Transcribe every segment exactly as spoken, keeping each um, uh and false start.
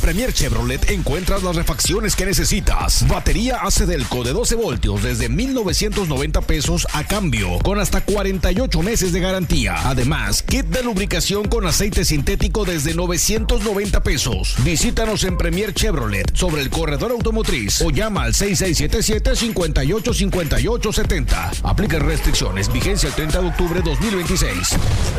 Premier Chevrolet encuentras las refacciones que necesitas. Batería A C Delco de doce voltios desde mil novecientos noventa pesos a cambio, con hasta cuarenta y ocho meses de garantía. Además, kit de lubricación con aceite sintético desde novecientos noventa pesos. Visítanos en Premier Chevrolet sobre el corredor automotriz o llama al seis seis siete siete, cinco ocho cinco ocho siete cero. Aplica restricciones. Vigencia el treinta de octubre de dos mil veintiséis.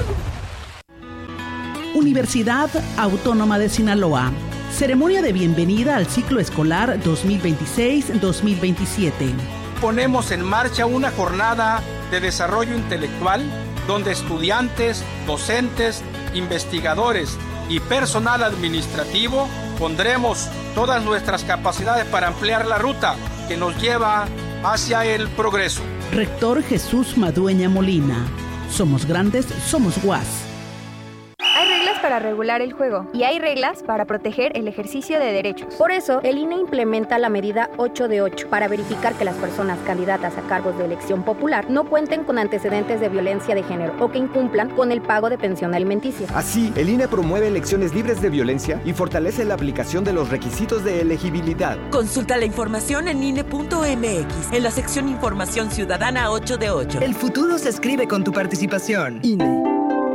Universidad Autónoma de Sinaloa. Ceremonia de bienvenida al ciclo escolar dos mil veintiséis dos mil veintisiete. Ponemos en marcha una jornada de desarrollo intelectual donde estudiantes, docentes, investigadores y personal administrativo pondremos todas nuestras capacidades para ampliar la ruta que nos lleva hacia el progreso. Rector Jesús Madueña Molina. Somos grandes, somos U A S. Hay reglas para regular el juego y hay reglas para proteger el ejercicio de derechos. Por eso, el I N E implementa la medida ocho de ocho para verificar que las personas candidatas a cargos de elección popular no cuenten con antecedentes de violencia de género o que incumplan con el pago de pensión alimenticia. Así, el I N E promueve elecciones libres de violencia y fortalece la aplicación de los requisitos de elegibilidad. Consulta la información en I N E punto M X, en la sección Información Ciudadana ocho de ocho. El futuro se escribe con tu participación. I N E.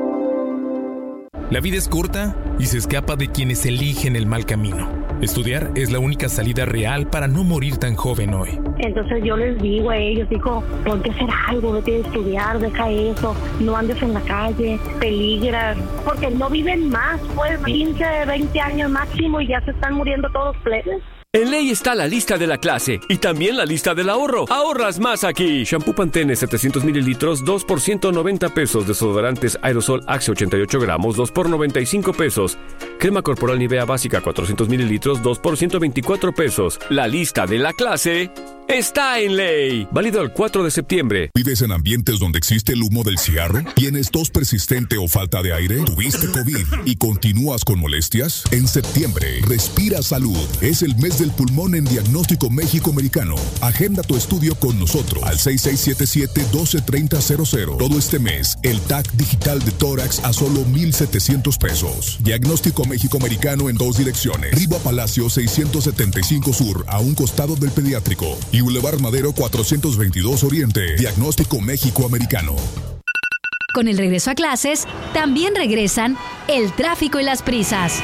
La vida es corta y se escapa de quienes eligen el mal camino. Estudiar es la única salida real para no morir tan joven hoy. Entonces yo les digo a ellos, digo, ponte a hacer algo, vete a estudiar, deja eso, no andes en la calle, peligras, porque no viven más, pues quince, veinte años máximo y ya se están muriendo todos plebes. En Ley está la lista de la clase y también la lista del ahorro. Ahorras más aquí. Shampoo Pantene setecientos mililitros, dos por ciento noventa pesos. Desodorantes Aerosol Axe ochenta y ocho gramos, dos por noventa y cinco pesos. Crema corporal Nivea básica cuatrocientos mililitros, dos por ciento veinticuatro pesos. La lista de la clase está en Ley. Válido el cuatro de septiembre. ¿Vives en ambientes donde existe el humo del cigarro? ¿Tienes tos persistente o falta de aire? ¿Tuviste COVID y continúas con molestias? En septiembre, Respira Salud. Es el mes de el pulmón en Diagnóstico México Americano. Agenda tu estudio con nosotros al seis seis siete siete, uno dos tres cero cero cero. Todo este mes, el T A C digital de tórax a solo mil setecientos pesos. Diagnóstico México Americano en dos direcciones. Riva Palacio seiscientos setenta y cinco Sur, a un costado del Pediátrico. Y Boulevard Madero cuatrocientos veintidós Oriente. Diagnóstico México Americano. Con el regreso a clases, también regresan el tráfico y las prisas.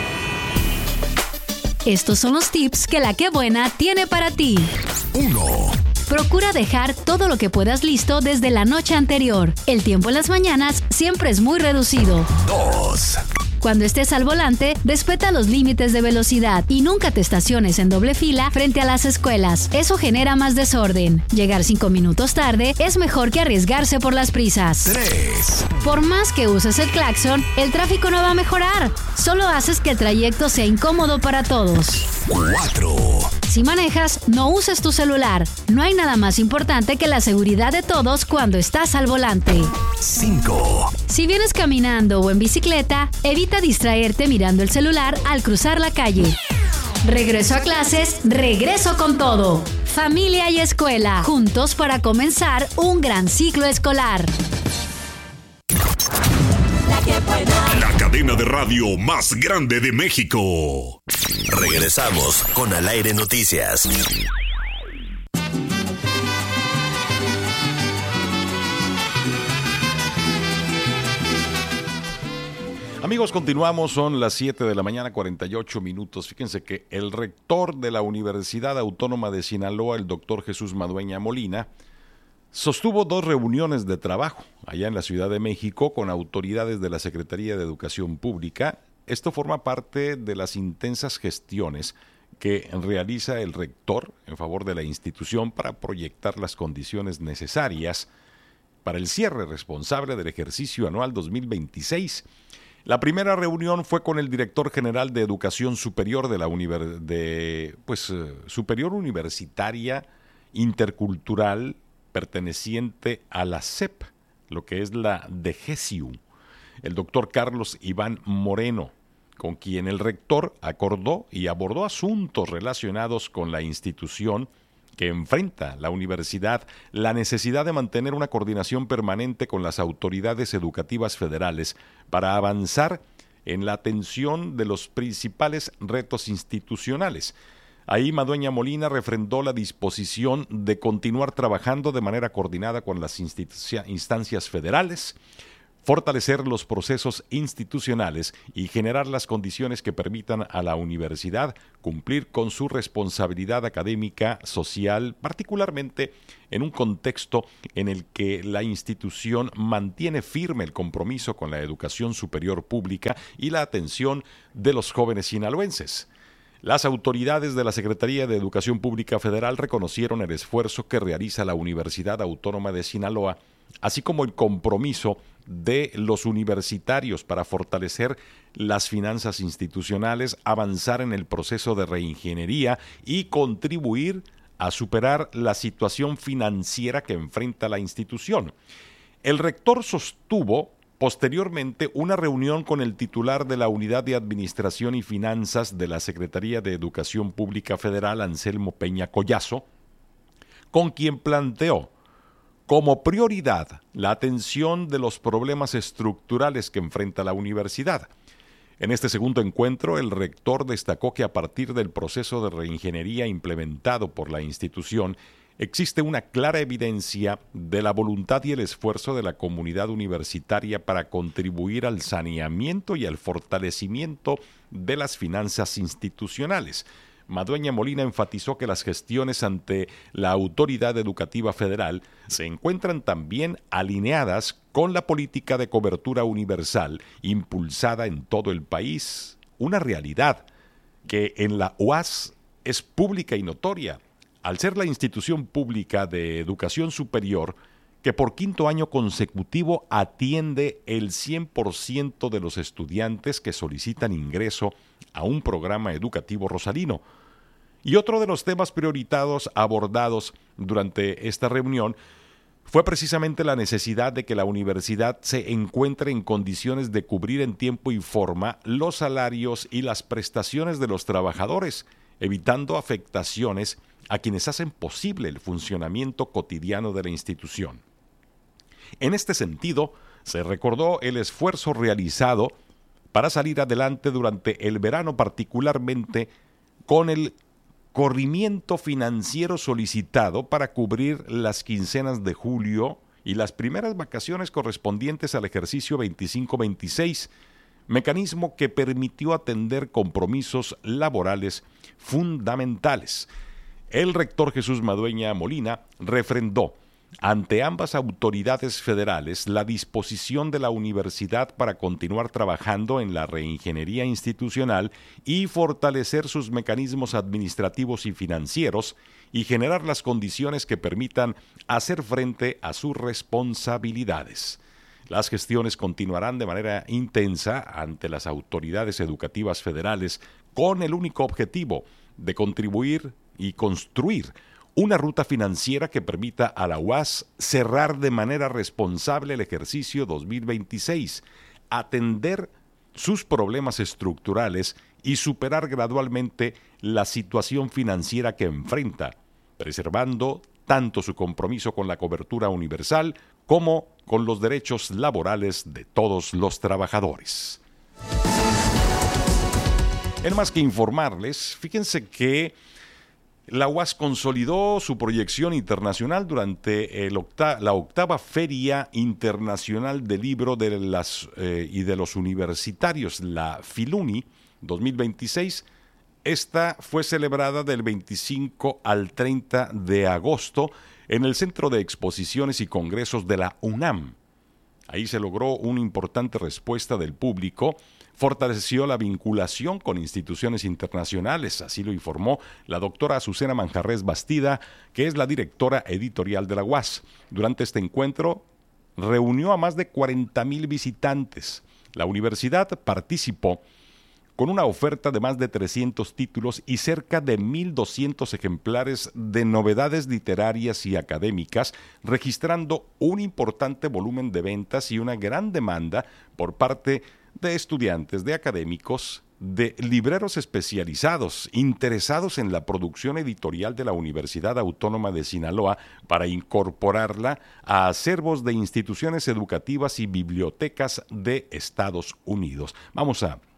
Estos son los tips que la Qué Buena tiene para ti. uno. Procura dejar todo lo que puedas listo desde la noche anterior. El tiempo en las mañanas siempre es muy reducido. dos. Cuando estés al volante, respeta los límites de velocidad y nunca te estaciones en doble fila frente a las escuelas. Eso genera más desorden. Llegar cinco minutos tarde es mejor que arriesgarse por las prisas. tres. Por más que uses el claxon, el tráfico no va a mejorar. Solo haces que el trayecto sea incómodo para todos. cuatro. Si manejas, no uses tu celular. No hay nada más importante que la seguridad de todos cuando estás al volante. cinco. Si vienes caminando o en bicicleta, evita distraerte mirando el celular al cruzar la calle. Regreso a clases, regreso con todo. Familia y escuela, juntos para comenzar un gran ciclo escolar. La Qué Buena. La cadena de radio más grande de México. Regresamos con Al Aire Noticias. Amigos, continuamos, son las siete de la mañana, cuarenta y ocho minutos. Fíjense que el rector de la Universidad Autónoma de Sinaloa, el doctor Jesús Madueña Molina, sostuvo dos reuniones de trabajo allá en la Ciudad de México con autoridades de la Secretaría de Educación Pública. Esto forma parte de las intensas gestiones que realiza el rector en favor de la institución para proyectar las condiciones necesarias para el cierre responsable del ejercicio anual dos mil veintiséis. La primera reunión fue con el director general de Educación Superior de la Univer- de, pues, uh, Superior Universitaria Intercultural perteneciente a la S E P, lo que es la DGESIU, el doctor Carlos Iván Moreno, con quien el rector acordó y abordó asuntos relacionados con la institución que enfrenta la universidad, la necesidad de mantener una coordinación permanente con las autoridades educativas federales para avanzar en la atención de los principales retos institucionales. Ahí Madueña Molina refrendó la disposición de continuar trabajando de manera coordinada con las institu- instancias federales, fortalecer los procesos institucionales y generar las condiciones que permitan a la universidad cumplir con su responsabilidad académica, social, particularmente en un contexto en el que la institución mantiene firme el compromiso con la educación superior pública y la atención de los jóvenes sinaloenses. Las autoridades de la Secretaría de Educación Pública Federal reconocieron el esfuerzo que realiza la Universidad Autónoma de Sinaloa, así como el compromiso de los universitarios para fortalecer las finanzas institucionales, avanzar en el proceso de reingeniería y contribuir a superar la situación financiera que enfrenta la institución. El rector sostuvo posteriormente una reunión con el titular de la Unidad de Administración y Finanzas de la Secretaría de Educación Pública Federal, Anselmo Peña Collazo, con quien planteó como prioridad la atención de los problemas estructurales que enfrenta la universidad. En este segundo encuentro, el rector destacó que a partir del proceso de reingeniería implementado por la institución, existe una clara evidencia de la voluntad y el esfuerzo de la comunidad universitaria para contribuir al saneamiento y al fortalecimiento de las finanzas institucionales. Madueña Molina enfatizó que las gestiones ante la Autoridad Educativa Federal se encuentran también alineadas con la política de cobertura universal impulsada en todo el país, una realidad que en la U A S es pública y notoria, al ser la institución pública de educación superior que por quinto año consecutivo atiende el cien por ciento de los estudiantes que solicitan ingreso a un programa educativo rosarino. Y otro de los temas prioritados abordados durante esta reunión fue precisamente la necesidad de que la universidad se encuentre en condiciones de cubrir en tiempo y forma los salarios y las prestaciones de los trabajadores, evitando afectaciones a quienes hacen posible el funcionamiento cotidiano de la institución. En este sentido, se recordó el esfuerzo realizado para salir adelante durante el verano, particularmente con el corrimiento financiero solicitado para cubrir las quincenas de julio y las primeras vacaciones correspondientes al ejercicio veinticinco veintiséis, mecanismo que permitió atender compromisos laborales fundamentales. El rector Jesús Madueña Molina refrendó ante ambas autoridades federales la disposición de la universidad para continuar trabajando en la reingeniería institucional y fortalecer sus mecanismos administrativos y financieros y generar las condiciones que permitan hacer frente a sus responsabilidades. Las gestiones continuarán de manera intensa ante las autoridades educativas federales con el único objetivo de contribuir y construir una ruta financiera que permita a la U A S cerrar de manera responsable el ejercicio dos mil veintiséis, atender sus problemas estructurales y superar gradualmente la situación financiera que enfrenta, preservando tanto su compromiso con la cobertura universal como con los derechos laborales de todos los trabajadores. En más que informarles, fíjense que la U A S consolidó su proyección internacional durante el octa- la octava Feria Internacional del Libro de las, eh, y de los Universitarios, la Filuni dos mil veintiséis. Esta fue celebrada del veinticinco al treinta de agosto en el Centro de Exposiciones y Congresos de la UNAM. Ahí se logró una importante respuesta del público, fortaleció la vinculación con instituciones internacionales, así lo informó la doctora Azucena Manjarrés Bastida, que es la directora editorial de la U A S. Durante este encuentro reunió a más de cuarenta mil visitantes. La universidad participó con una oferta de más de trescientos títulos y cerca de mil doscientos ejemplares de novedades literarias y académicas, registrando un importante volumen de ventas y una gran demanda por parte de estudiantes, de académicos, de libreros especializados interesados en la producción editorial de la Universidad Autónoma de Sinaloa para incorporarla a acervos de instituciones educativas y bibliotecas de Estados Unidos. Vamos a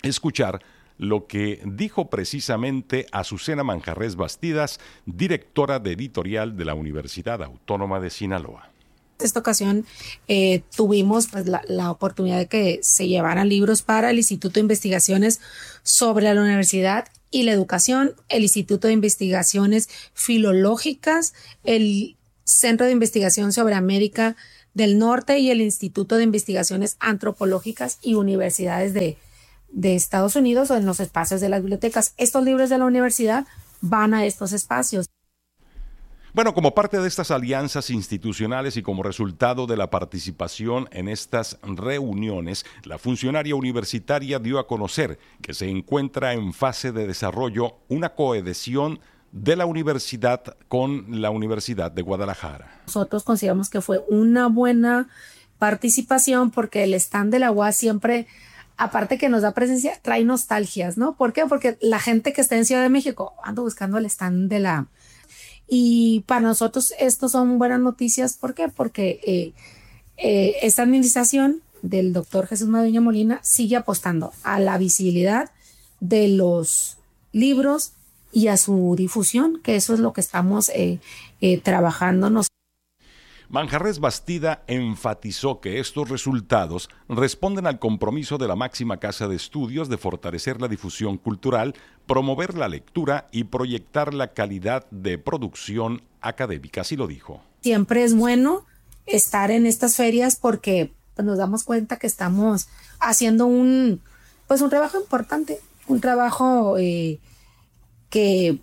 escuchar lo que dijo precisamente Azucena Manjarrés Bastidas, directora de editorial de la Universidad Autónoma de Sinaloa. Esta ocasión eh, tuvimos pues, la, la oportunidad de que se llevaran libros para el Instituto de Investigaciones sobre la Universidad y la Educación, el Instituto de Investigaciones Filológicas, el Centro de Investigación sobre América del Norte y el Instituto de Investigaciones Antropológicas y Universidades de, de Estados Unidos o en los espacios de las bibliotecas. Estos libros de la universidad van a estos espacios. Bueno, como parte de estas alianzas institucionales y como resultado de la participación en estas reuniones, la funcionaria universitaria dio a conocer que se encuentra en fase de desarrollo una coadhesión de la universidad con la Universidad de Guadalajara. Nosotros consideramos que fue una buena participación porque el stand de la U A S siempre, aparte que nos da presencia, trae nostalgias, ¿no? ¿Por qué? Porque la gente que está en Ciudad de México anda buscando el stand de la... Y para nosotros esto son buenas noticias. ¿Por qué? Porque eh, eh, esta administración del doctor Jesús Madueña Molina sigue apostando a la visibilidad de los libros y a su difusión, que eso es lo que estamos eh, eh, trabajando nosotros. Manjarrés Bastida enfatizó que estos resultados responden al compromiso de la máxima casa de estudios de fortalecer la difusión cultural, promover la lectura y proyectar la calidad de producción académica, así lo dijo. Siempre es bueno estar en estas ferias porque pues, nos damos cuenta que estamos haciendo un, pues, un trabajo importante, un trabajo eh, que...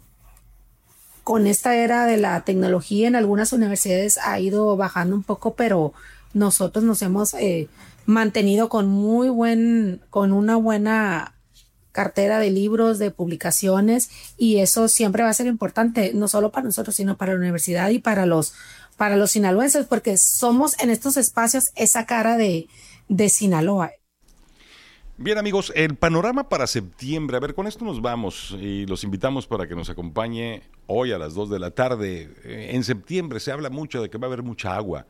Con esta era de la tecnología en algunas universidades ha ido bajando un poco, pero nosotros nos hemos eh, mantenido con muy buen, con una buena cartera de libros, de publicaciones, y eso siempre va a ser importante, no solo para nosotros, sino para la universidad y para los, para los sinaloenses, porque somos en estos espacios esa cara de, de Sinaloa. Bien, amigos, el panorama para septiembre, a ver, con esto nos vamos y los invitamos para que nos acompañe hoy a las dos de la tarde. En septiembre se habla mucho de que va a haber mucha agua,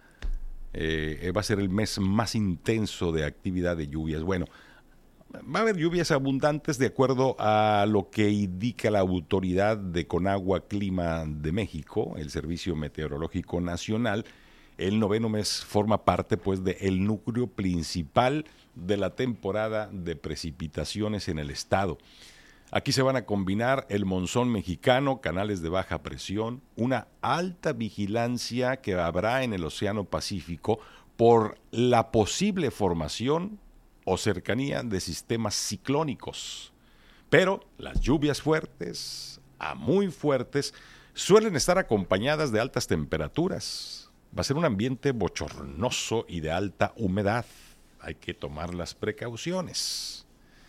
eh, va a ser el mes más intenso de actividad de lluvias. Bueno, va a haber lluvias abundantes de acuerdo a lo que indica la autoridad de Conagua Clima de México, el Servicio Meteorológico Nacional. El noveno mes forma parte pues del núcleo principal de la temporada de precipitaciones en el estado. Aquí se van a combinar el monzón mexicano, canales de baja presión, una alta vigilancia que habrá en el Océano Pacífico por la posible formación o cercanía de sistemas ciclónicos. Pero las lluvias fuertes, a muy fuertes, suelen estar acompañadas de altas temperaturas. Va a ser un ambiente bochornoso y de alta humedad. Hay que tomar las precauciones.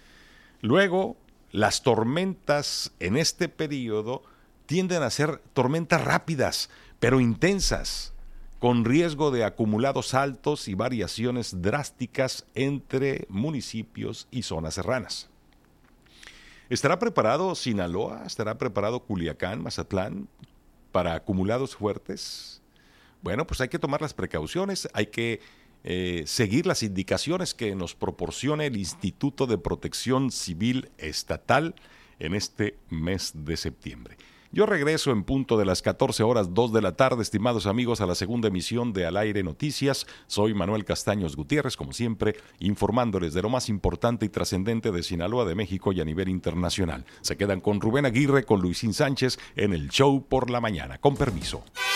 Luego, las tormentas en este periodo tienden a ser tormentas rápidas, pero intensas, con riesgo de acumulados altos y variaciones drásticas entre municipios y zonas serranas. ¿Estará preparado Sinaloa? ¿Estará preparado Culiacán, Mazatlán para acumulados fuertes? Bueno, pues hay que tomar las precauciones, hay que eh, seguir las indicaciones que nos proporcione el Instituto de Protección Civil Estatal en este mes de septiembre. Yo regreso en punto de las catorce horas, dos de la tarde, estimados amigos, a la segunda emisión de Al Aire Noticias. Soy Manuel Castaños Gutiérrez, como siempre, informándoles de lo más importante y trascendente de Sinaloa, de México y a nivel internacional. Se quedan con Rubén Aguirre, con Luisín Sánchez en el Show por la Mañana. Con permiso.